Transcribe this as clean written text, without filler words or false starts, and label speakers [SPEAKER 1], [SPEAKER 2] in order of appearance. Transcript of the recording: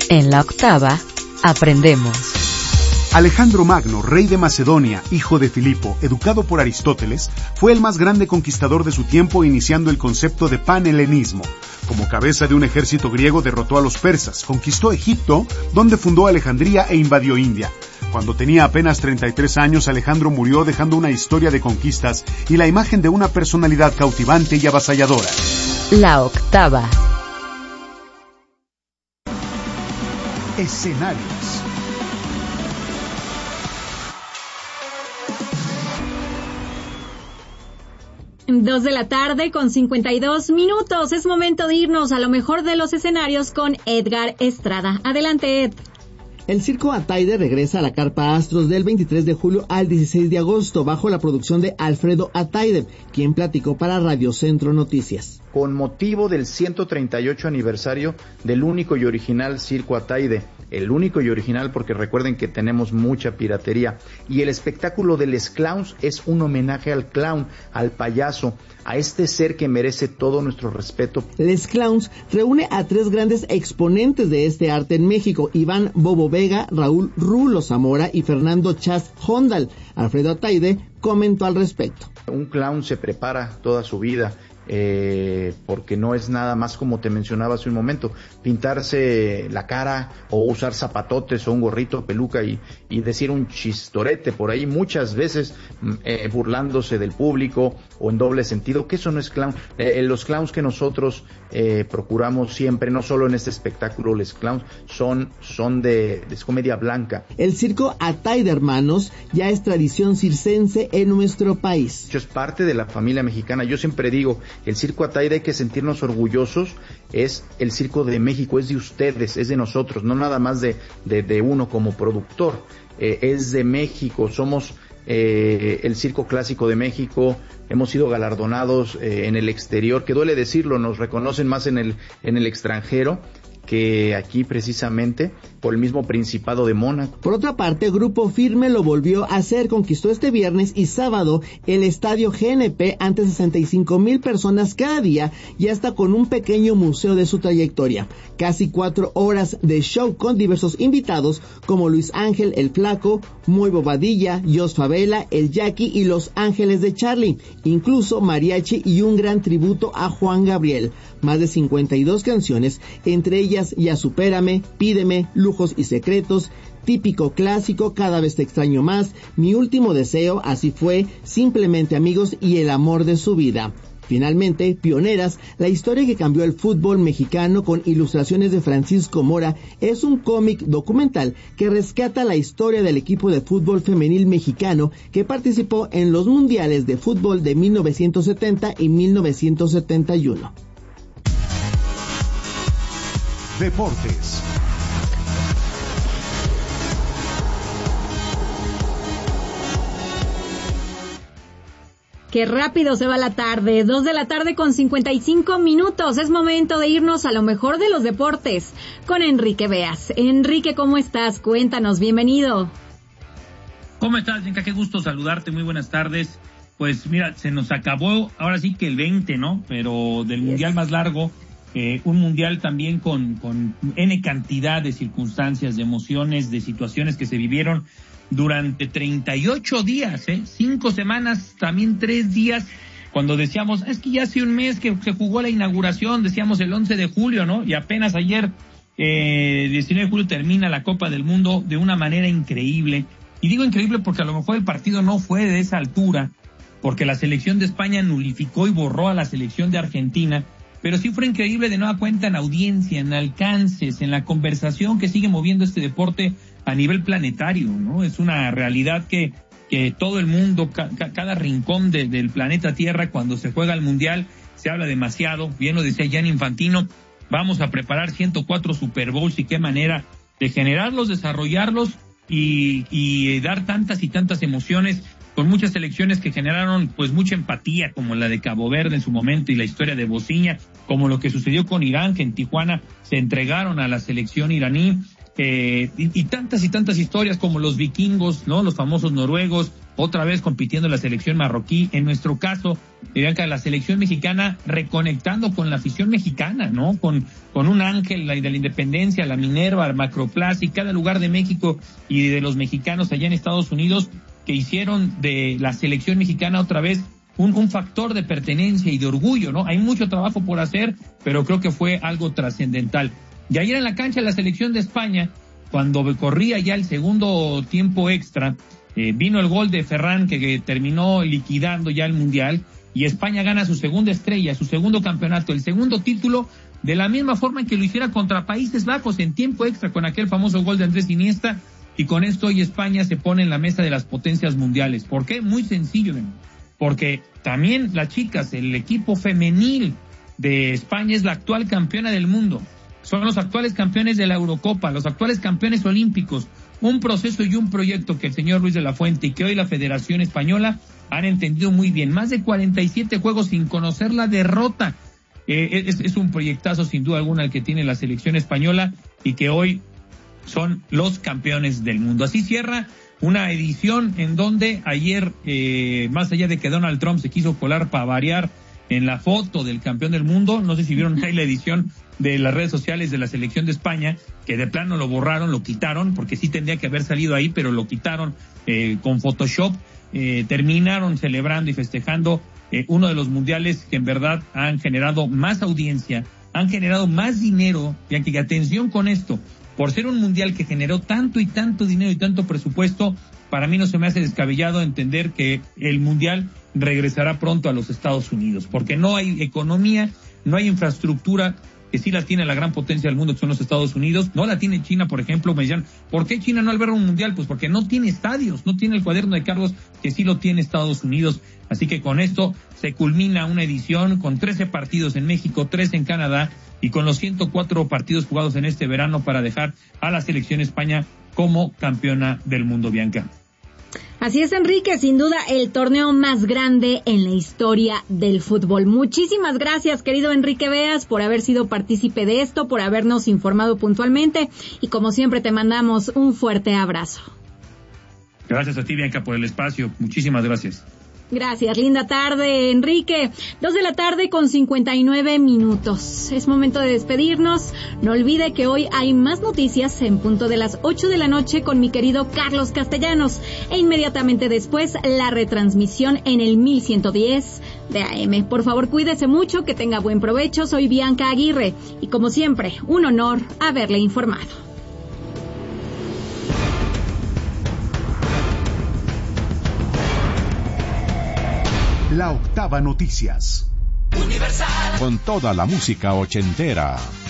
[SPEAKER 1] En la octava, aprendemos.
[SPEAKER 2] Alejandro Magno, rey de Macedonia, hijo de Filipo, educado por Aristóteles, fue el más grande conquistador de su tiempo, iniciando el concepto de panhelenismo. Como cabeza de un ejército griego derrotó a los persas, conquistó Egipto, donde fundó Alejandría e invadió India. Cuando tenía apenas 33 años, Alejandro murió dejando una historia de conquistas y la imagen de una personalidad cautivante y avasalladora.
[SPEAKER 1] La octava.
[SPEAKER 2] Escenarios.
[SPEAKER 3] Dos de la tarde con 52 minutos. Es momento de irnos a lo mejor de los escenarios con Edgar Estrada. Adelante, Ed.
[SPEAKER 4] El Circo Ataide regresa a la Carpa Astros del 23 de julio al 16 de agosto bajo la producción de Alfredo Ataide, quien platicó para Radio Centro Noticias.
[SPEAKER 5] Con motivo del 138 aniversario del único y original Circo Ataide, el único y original porque recuerden que tenemos mucha piratería, y el espectáculo de Les Clowns es un homenaje al clown, al payaso, a este ser que merece todo nuestro respeto.
[SPEAKER 4] Les Clowns reúne a tres grandes exponentes de este arte en México: Iván Bobo Vega, Raúl Rulo Zamora y Fernando Chas Hondal. Alfredo Ataide comentó al respecto.
[SPEAKER 5] Un clown se prepara toda su vida, porque no es nada más, como te mencionaba hace un momento, pintarse la cara o usar zapatotes o un gorrito, peluca y decir un chistorete por ahí muchas veces, burlándose del público o en doble sentido, que eso no es clown. Los clowns que nosotros procuramos siempre, no solo en este espectáculo, los clowns son de comedia blanca.
[SPEAKER 4] El circo Ataide Hermanos ya es tradición circense en nuestro país.
[SPEAKER 5] Es parte de la familia mexicana. Yo siempre digo, el Circo Ataide hay que sentirnos orgullosos, es el circo de México, es de ustedes, es de nosotros, no nada más de uno como productor, es de México, somos el circo clásico de México, hemos sido galardonados en el exterior, que duele decirlo, nos reconocen más en el extranjero que aquí precisamente por el mismo Principado de Mónaco.
[SPEAKER 4] Por otra parte, Grupo Firme lo volvió a hacer, conquistó este viernes y sábado el estadio GNP ante 65,000 personas cada día y hasta con un pequeño museo de su trayectoria. Casi 4 horas de show con diversos invitados como Luis Ángel el Flaco, Muy Bobadilla, Jos Favela, el Jackie y Los Ángeles de Charlie, incluso mariachi y un gran tributo a Juan Gabriel. Más de 52 canciones, entre ellas Ya Supérame, Pídeme, Lujos y Secretos, Típico Clásico, Cada Vez Te Extraño Más, Mi Último Deseo, Así Fue, Simplemente Amigos y El Amor de Su Vida. Finalmente, Pioneras, la historia que cambió el fútbol mexicano, con ilustraciones de Francisco Mora, es un cómic documental que rescata la historia del equipo de fútbol femenil mexicano que participó en los mundiales de fútbol de 1970 y 1971.
[SPEAKER 2] Deportes.
[SPEAKER 3] Qué rápido se va la tarde, 2 de la tarde con 55 minutos. Es momento de irnos a lo mejor de los deportes con Enrique Beas. Enrique, ¿cómo estás? Cuéntanos, bienvenido.
[SPEAKER 6] ¿Cómo estás, Bianca? Qué gusto saludarte, muy buenas tardes. Pues mira, se nos acabó ahora sí que el 20, ¿no? Pero del mundial más largo, un mundial también con N cantidad de circunstancias, de emociones, de situaciones que se vivieron durante 38 días, 5 semanas, también 3 días, cuando decíamos, es que ya hace un mes que se jugó la inauguración, decíamos el 11 de julio, ¿no? Y apenas ayer, 19 de julio, termina la Copa del Mundo de una manera increíble. Y digo increíble porque a lo mejor el partido no fue de esa altura, porque la selección de España nulificó y borró a la selección de Argentina, pero sí fue increíble de nueva cuenta en audiencia, en alcances, en la conversación que sigue moviendo este deporte a nivel planetario, ¿no? Es una realidad que todo el mundo, cada rincón del planeta Tierra, cuando se juega el Mundial, se habla demasiado. Bien lo decía Gianni Infantino, vamos a preparar 104 Super Bowls, y qué manera de generarlos, desarrollarlos y dar tantas y tantas emociones, con muchas selecciones que generaron pues mucha empatía, como la de Cabo Verde en su momento y la historia de Bosnia, como lo que sucedió con Irán, que en Tijuana se entregaron a la selección iraní, y tantas historias como los vikingos, ¿no? Los famosos noruegos, otra vez compitiendo la selección marroquí. En nuestro caso, Bianca, la selección mexicana reconectando con la afición mexicana, ¿no? Con un ángel de la independencia, la Minerva, el Macroplaza y cada lugar de México y de los mexicanos allá en Estados Unidos que hicieron de la selección mexicana otra vez un factor de pertenencia y de orgullo, ¿no? Hay mucho trabajo por hacer, pero creo que fue algo trascendental. Y ayer en la cancha de la selección de España, cuando corría ya el segundo tiempo extra, vino el gol de Ferran que terminó liquidando ya el Mundial, y España gana su segunda estrella, su segundo campeonato, el segundo título, de la misma forma en que lo hiciera contra Países Bajos en tiempo extra con aquel famoso gol de Andrés Iniesta, y con esto hoy España se pone en la mesa de las potencias mundiales. ¿Por qué? Muy sencillo, porque también las chicas, el equipo femenil de España es la actual campeona del mundo. Son los actuales campeones de la Eurocopa, los actuales campeones olímpicos. Un proceso y un proyecto que el señor Luis de la Fuente y que hoy la Federación Española han entendido muy bien. Más de 47 juegos sin conocer la derrota. Es un proyectazo sin duda alguna el que tiene la selección española y que hoy son los campeones del mundo. Así cierra una edición en donde ayer, más allá de que Donald Trump se quiso colar para variar en la foto del campeón del mundo, no sé si vieron ahí la edición de las redes sociales de la selección de España, que de plano lo borraron, lo quitaron, porque sí tendría que haber salido ahí, pero lo quitaron con Photoshop. Terminaron celebrando y festejando uno de los mundiales que en verdad han generado más audiencia, han generado más dinero, y aquí atención con esto, por ser un mundial que generó tanto y tanto dinero y tanto presupuesto, para mí no se me hace descabellado entender que el mundial regresará pronto a los Estados Unidos, porque no hay economía, no hay infraestructura, que sí la tiene la gran potencia del mundo, que son los Estados Unidos, no la tiene China, por ejemplo. Me decían, ¿por qué China no alberga un mundial? Pues porque no tiene estadios, no tiene el cuaderno de cargos que sí lo tiene Estados Unidos. Así que con esto se culmina una edición con 13 partidos en México, 3 en Canadá, y con los 104 partidos jugados en este verano para dejar a la selección España como campeona del mundo, Bianca.
[SPEAKER 3] Así es, Enrique, sin duda el torneo más grande en la historia del fútbol. Muchísimas gracias, querido Enrique Beas, por haber sido partícipe de esto, por habernos informado puntualmente, y como siempre te mandamos un fuerte abrazo.
[SPEAKER 6] Gracias a ti, Bianca, por el espacio. Muchísimas gracias.
[SPEAKER 3] Gracias, linda tarde, Enrique. 2:00 con 59 minutos. Es momento de despedirnos. No olvide que hoy hay más noticias en punto de las 8 de la noche con mi querido Carlos Castellanos. E inmediatamente después, la retransmisión en el 1110 de AM. Por favor, cuídese mucho, que tenga buen provecho. Soy Bianca Aguirre y como siempre, un honor haberle informado.
[SPEAKER 2] La Octava Noticias.
[SPEAKER 7] Universal. Con toda la música ochentera.